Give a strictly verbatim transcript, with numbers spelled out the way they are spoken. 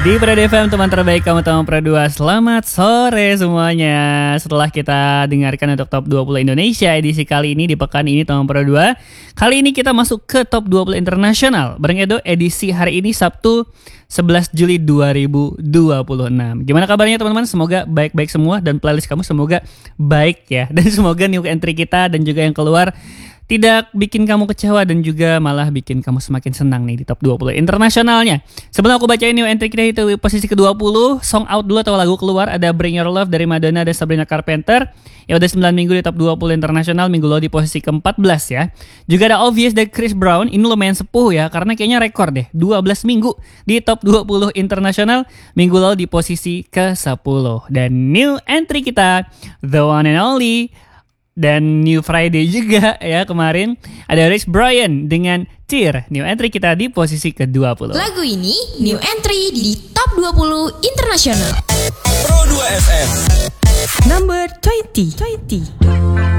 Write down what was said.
Di Pro F M, teman terbaik kamu teman Pro dua. Selamat sore semuanya. Setelah kita dengarkan untuk Top dua puluh Indonesia edisi kali ini di pekan ini teman Pro dua, kali ini kita masuk ke Top dua puluh Internasional bareng Edo edisi hari ini Sabtu sebelas Juli dua ribu dua puluh enam. Gimana kabarnya teman-teman? Semoga baik-baik semua dan playlist kamu semoga baik ya. Dan semoga new entry kita dan juga yang keluar tidak bikin kamu kecewa dan juga malah bikin kamu semakin senang nih di Top dua puluh internasionalnya. Sebelum aku bacain new entry kita itu posisi ke dua puluh, song out dulu atau lagu keluar ada Bring Your Love dari Madonna dan Sabrina Carpenter. Ya udah sembilan minggu di Top dua puluh internasional, minggu lalu di posisi ke empat belas ya. Juga ada Obvious dari Chris Brown, ini lumayan sepuh ya karena kayaknya rekor deh, dua belas minggu di Top dua puluh internasional, minggu lalu di posisi ke sepuluh. Dan new entry kita, The One and Only dan New Friday juga ya kemarin ada Rich Brian dengan Tear, new entry kita di posisi ke dua puluh. Lagu ini new entry di Top dua puluh Internasional. Pro dua F M Number dua puluh.